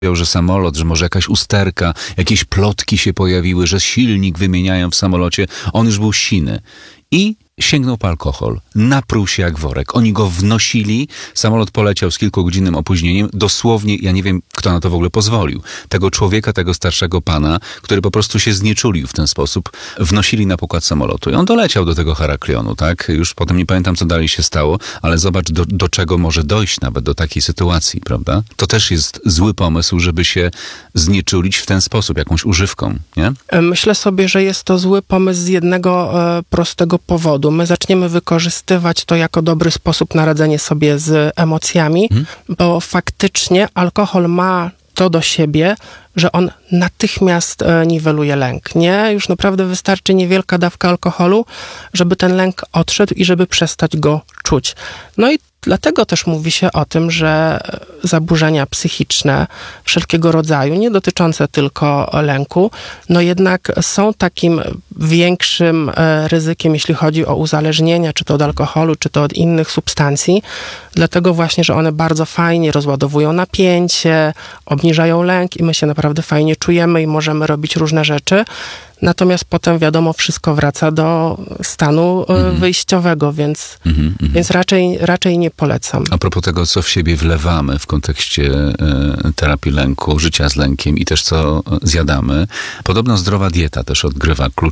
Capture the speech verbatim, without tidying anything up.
że samolot, że może jakaś usterka, jakieś plotki się pojawiły, że silnik wymieniają w samolocie. On już był siny. I sięgnął po alkohol. Napruł się jak worek. Oni go wnosili. Samolot poleciał z kilkugodzinnym opóźnieniem. Dosłownie, ja nie wiem, kto na to w ogóle pozwolił. Tego człowieka, tego starszego pana, który po prostu się znieczulił w ten sposób, wnosili na pokład samolotu. I on doleciał do tego Heraklionu, tak? Już potem nie pamiętam, co dalej się stało, ale zobacz, do, do czego może dojść nawet do takiej sytuacji, prawda? To też jest zły pomysł, żeby się znieczulić w ten sposób, jakąś używką, nie? Myślę sobie, że jest to zły pomysł z jednego e, prostego powodu. My zaczniemy wykorzystywać to jako dobry sposób na radzenie sobie z emocjami, hmm. bo faktycznie alkohol ma to do siebie, że on natychmiast e, niweluje lęk, nie? Już naprawdę wystarczy niewielka dawka alkoholu, żeby ten lęk odszedł i żeby przestać go czuć. No i dlatego też mówi się o tym, że zaburzenia psychiczne wszelkiego rodzaju, nie dotyczące tylko lęku, no jednak są takim większym ryzykiem, jeśli chodzi o uzależnienia, czy to od alkoholu, czy to od innych substancji, dlatego właśnie, że one bardzo fajnie rozładowują napięcie, obniżają lęk i my się naprawdę fajnie czujemy i możemy robić różne rzeczy. Natomiast potem, wiadomo, wszystko wraca do stanu mm. wyjściowego, więc, mm, mm. więc raczej, raczej nie polecam. A propos tego, co w siebie wlewamy w kontekście y, terapii lęku, życia z lękiem i też co zjadamy, podobno zdrowa dieta też odgrywa klucz